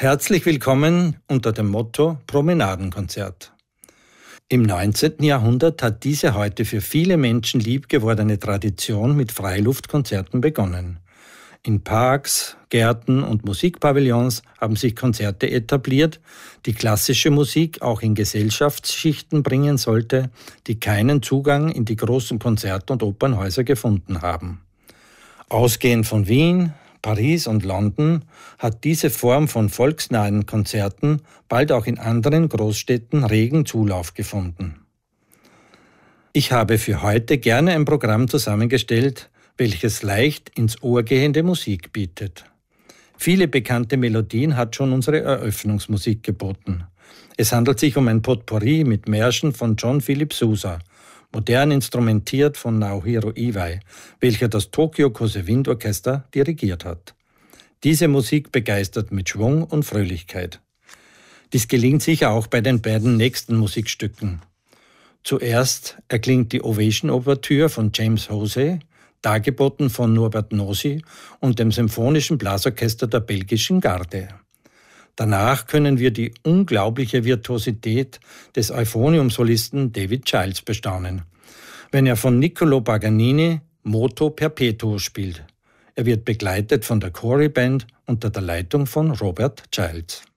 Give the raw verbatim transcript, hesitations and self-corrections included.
Herzlich willkommen unter dem Motto Promenadenkonzert. Im neunzehnten. Jahrhundert hat diese heute für viele Menschen liebgewordene Tradition mit Freiluftkonzerten begonnen. In Parks, Gärten und Musikpavillons haben sich Konzerte etabliert, die klassische Musik auch in Gesellschaftsschichten bringen sollte, die keinen Zugang in die großen Konzert- und Opernhäuser gefunden haben. Ausgehend von Wien, Paris und London hat diese Form von volksnahen Konzerten bald auch in anderen Großstädten regen Zulauf gefunden. Ich habe für heute gerne ein Programm zusammengestellt, welches leicht ins Ohr gehende Musik bietet. Viele bekannte Melodien hat schon unsere Eröffnungsmusik geboten. Es handelt sich um ein Potpourri mit Märschen von John Philip Sousa, modern instrumentiert von Naohiro Iwai, welcher das Tokyo Kose Wind Orchester dirigiert hat. Diese Musik begeistert mit Schwung und Fröhlichkeit. Dies gelingt sicher auch bei den beiden nächsten Musikstücken. Zuerst erklingt die Ovation-Ouvertüre von James Hosey, dargeboten von Norbert Nosy und dem Symphonischen Blasorchester der belgischen Garde. Danach können wir die unglaubliche Virtuosität des Euphonium-Solisten David Childs bestaunen, wenn er von Niccolo Paganini Moto Perpetuo spielt. Er wird begleitet von der Corey Band unter der Leitung von Robert Childs.